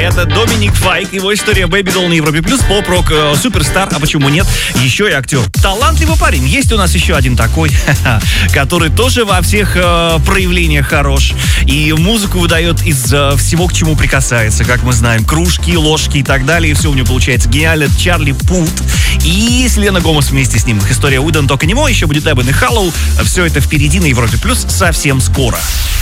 Это Доминик Файк, его история Baby Doll на Европе Плюс, поп-рок суперстар, а почему нет, еще и актер. Талантливый парень. Есть у нас еще один такой, который тоже во всех проявлениях хорош. И музыку выдает из всего, к чему прикасается, как мы знаем. Кружки, ложки и так далее. И все у него получается гениально. Чарли Пут и Селена Гомес вместе с ним. Их история выдана только нему. Еще будет Эбен и Халлоу. Все это впереди на Европе Плюс совсем скоро.